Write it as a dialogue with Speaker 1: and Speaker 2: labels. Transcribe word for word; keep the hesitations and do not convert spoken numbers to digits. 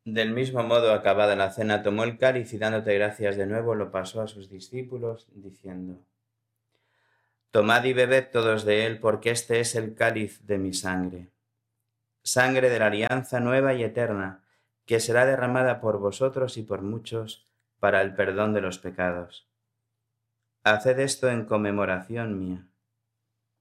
Speaker 1: Del mismo modo, acabada la cena, tomó el cáliz y dándote gracias de nuevo, lo pasó a sus discípulos, diciendo: Tomad y bebed todos de él, porque este es el cáliz de mi sangre, sangre de la alianza nueva y eterna, que será derramada por vosotros y por muchos para el perdón de los pecados. Haced esto en conmemoración mía.